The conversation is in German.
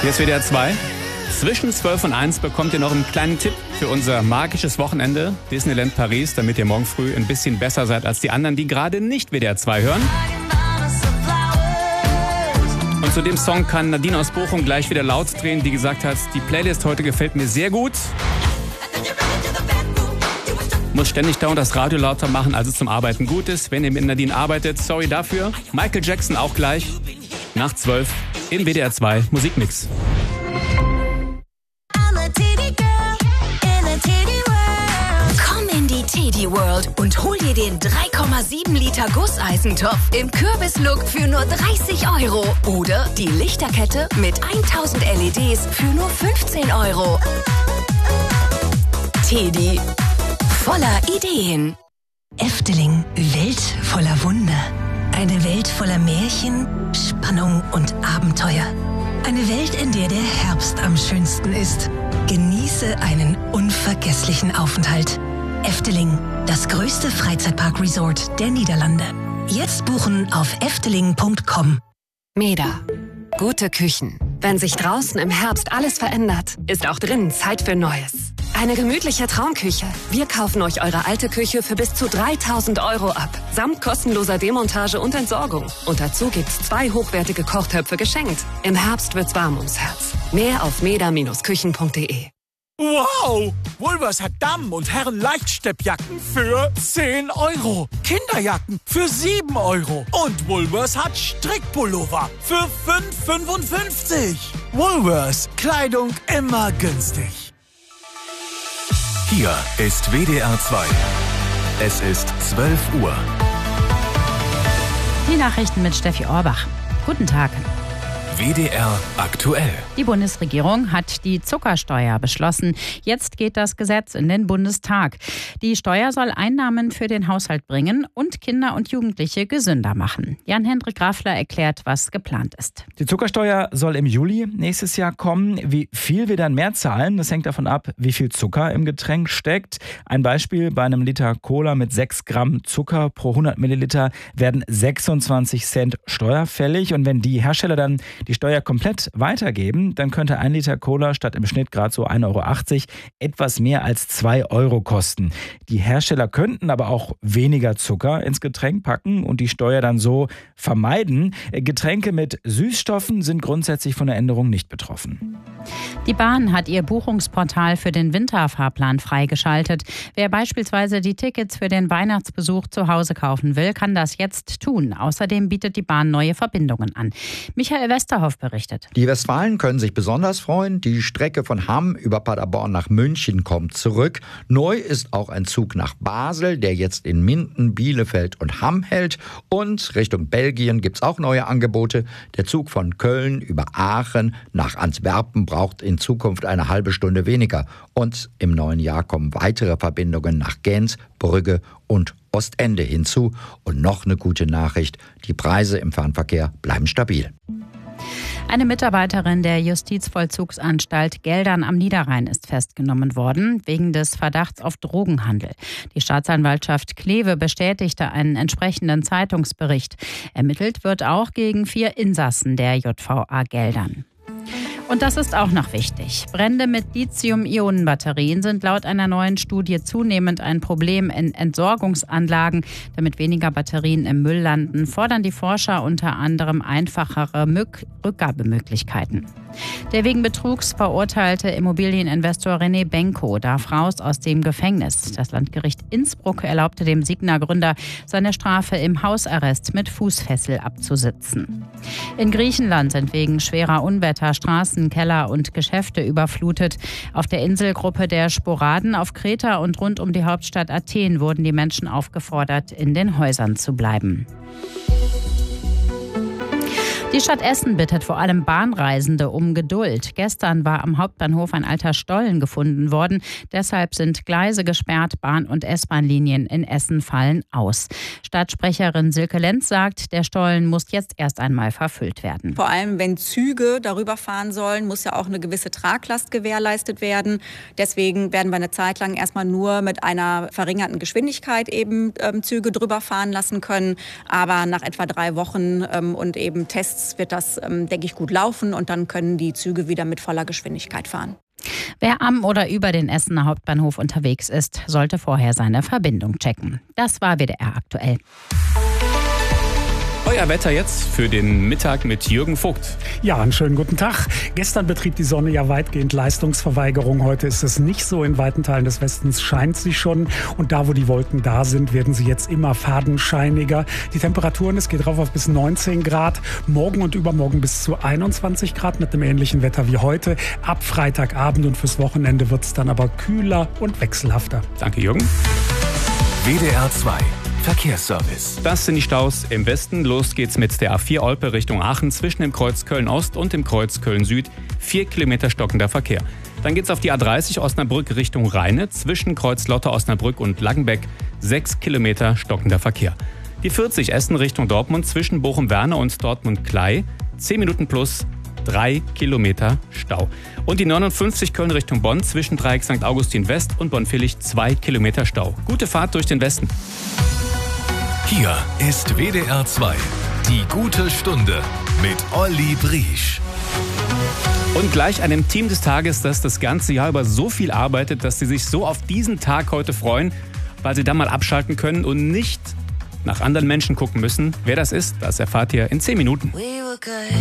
Hier ist WDR 2. Zwischen 12 und 1 bekommt ihr noch einen kleinen Tipp für unser magisches Wochenende Disneyland Paris, damit ihr morgen früh ein bisschen besser seid als die anderen, die gerade nicht WDR 2 hören. Und zu dem Song kann Nadine aus Bochum gleich wieder laut drehen, die gesagt hat, die Playlist heute gefällt mir sehr gut. Muss ständig dauernd das Radio lauter machen, als es zum Arbeiten gut ist. Wenn ihr mit Nadine arbeitet, sorry dafür. Michael Jackson auch gleich nach 12 im WDR 2 Musikmix. Komm in die Teddy World und hol dir den 3,7 Liter Gusseisentopf im Kürbislook für nur 30 Euro. Oder die Lichterkette mit 1000 LEDs für nur 15 Euro. Teddy, voller Ideen. Efteling, Welt voller Wunder. Eine Welt voller Märchen, Spannung und Abenteuer. Eine Welt, in der der Herbst am schönsten ist. Genieße einen unvergesslichen Aufenthalt. Efteling, das größte Freizeitpark-Resort der Niederlande. Jetzt buchen auf efteling.com. Meda. Gute Küchen. Wenn sich draußen im Herbst alles verändert, ist auch drinnen Zeit für Neues. Eine gemütliche Traumküche. Wir kaufen euch eure alte Küche für bis zu 3.000 Euro ab. Samt kostenloser Demontage und Entsorgung. Und dazu gibt's 2 hochwertige Kochtöpfe geschenkt. Im Herbst wird's warm ums Herz. Mehr auf meda-küchen.de. Wow! Woolworths hat Damen- und Herren-Leichtsteppjacken für 10 Euro. Kinderjacken für 7 Euro. Und Woolworths hat Strickpullover für 5,55. Woolworths. Kleidung immer günstig. Hier ist WDR 2. Es ist 12 Uhr. Die Nachrichten mit Steffi Orbach. Guten Tag. WDR aktuell. Die Bundesregierung hat die Zuckersteuer beschlossen. Jetzt geht das Gesetz in den Bundestag. Die Steuer soll Einnahmen für den Haushalt bringen und Kinder und Jugendliche gesünder machen. Jan-Hendrik Graffler erklärt, was geplant ist. Die Zuckersteuer soll im Juli nächstes Jahr kommen. Wie viel wir dann mehr zahlen, das hängt davon ab, wie viel Zucker im Getränk steckt. Ein Beispiel: bei einem Liter Cola mit 6 Gramm Zucker pro 100 Milliliter werden 26 Cent steuerfällig. Und wenn die Hersteller dann die Steuer komplett weitergeben, dann könnte ein Liter Cola statt im Schnitt gerade so 1,80 Euro etwas mehr als 2 Euro kosten. Die Hersteller könnten aber auch weniger Zucker ins Getränk packen und die Steuer dann so vermeiden. Getränke mit Süßstoffen sind grundsätzlich von der Änderung nicht betroffen. Die Bahn hat ihr Buchungsportal für den Winterfahrplan freigeschaltet. Wer beispielsweise die Tickets für den Weihnachtsbesuch zu Hause kaufen will, kann das jetzt tun. Außerdem bietet die Bahn neue Verbindungen an. Michael Westerhoff berichtet. Die Westfalen können sich besonders freuen. Die Strecke von Hamm über Paderborn nach München kommt zurück. Neu ist auch ein Zug nach Basel, der jetzt in Minden, Bielefeld und Hamm hält. Und Richtung Belgien gibt es auch neue Angebote. Der Zug von Köln über Aachen nach Antwerpen braucht in Zukunft eine halbe Stunde weniger. Und im neuen Jahr kommen weitere Verbindungen nach Gent, Brügge und Ostende hinzu. Und noch eine gute Nachricht: Die Preise im Fernverkehr bleiben stabil. Eine Mitarbeiterin der Justizvollzugsanstalt Geldern am Niederrhein ist festgenommen worden, wegen des Verdachts auf Drogenhandel. Die Staatsanwaltschaft Kleve bestätigte einen entsprechenden Zeitungsbericht. Ermittelt wird auch gegen 4 Insassen der JVA Geldern. Und das ist auch noch wichtig. Brände mit Lithium-Ionen-Batterien sind laut einer neuen Studie zunehmend ein Problem in Entsorgungsanlagen. Damit weniger Batterien im Müll landen, fordern die Forscher unter anderem einfachere Rückgabemöglichkeiten. Der wegen Betrugs verurteilte Immobilieninvestor René Benko darf raus aus dem Gefängnis. Das Landgericht Innsbruck erlaubte dem Signa-Gründer, seine Strafe im Hausarrest mit Fußfessel abzusitzen. In Griechenland sind wegen schwerer Unwetter Straßen, Keller und Geschäfte überflutet. Auf der Inselgruppe der Sporaden auf Kreta und rund um die Hauptstadt Athen wurden die Menschen aufgefordert, in den Häusern zu bleiben. Die Stadt Essen bittet vor allem Bahnreisende um Geduld. Gestern war am Hauptbahnhof ein alter Stollen gefunden worden. Deshalb sind Gleise gesperrt, Bahn- und S-Bahn-Linien in Essen fallen aus. Stadtsprecherin Silke Lenz sagt, der Stollen muss jetzt erst einmal verfüllt werden. Vor allem, wenn Züge darüber fahren sollen, muss ja auch eine gewisse Traglast gewährleistet werden. Deswegen werden wir eine Zeit lang erstmal nur mit einer verringerten Geschwindigkeit eben Züge drüber fahren lassen können. Aber nach etwa 3 Wochen und eben Tests Jetzt wird das, denke ich, gut laufen und dann können die Züge wieder mit voller Geschwindigkeit fahren. Wer am oder über den Essener Hauptbahnhof unterwegs ist, sollte vorher seine Verbindung checken. Das war WDR aktuell. Euer Wetter jetzt für den Mittag mit Jürgen Vogt. Ja, einen schönen guten Tag. Gestern betrieb die Sonne ja weitgehend Leistungsverweigerung. Heute ist es nicht so. In weiten Teilen des Westens scheint sie schon. Und da, wo die Wolken da sind, werden sie jetzt immer fadenscheiniger. Die Temperaturen, es geht rauf auf bis 19 Grad. Morgen und übermorgen bis zu 21 Grad mit einem ähnlichen Wetter wie heute. Ab Freitagabend und fürs Wochenende wird es dann aber kühler und wechselhafter. Danke, Jürgen. WDR 2 Verkehrsservice. Das sind die Staus im Westen. Los geht's mit der A4 Olpe Richtung Aachen zwischen dem Kreuz Köln-Ost und dem Kreuz Köln-Süd. 4 Kilometer stockender Verkehr. Dann geht's auf die A30 Osnabrück Richtung Rheine zwischen Kreuz Lotte Osnabrück und Langenbeck. 6 Kilometer stockender Verkehr. Die 40 Essen Richtung Dortmund zwischen Bochum-Werne und Dortmund-Klei. 10 Minuten plus 3 Kilometer Stau. Und die 59 Köln Richtung Bonn zwischen Dreieck St. Augustin West und Bonn-Villig 2 Kilometer Stau. Gute Fahrt durch den Westen. Hier ist WDR 2. Die gute Stunde mit Olli Briesch. Und gleich einem Team des Tages, das das ganze Jahr über so viel arbeitet, dass sie sich so auf diesen Tag heute freuen, weil sie dann mal abschalten können und nicht nach anderen Menschen gucken müssen. Wer das ist, das erfahrt ihr in 10 Minuten.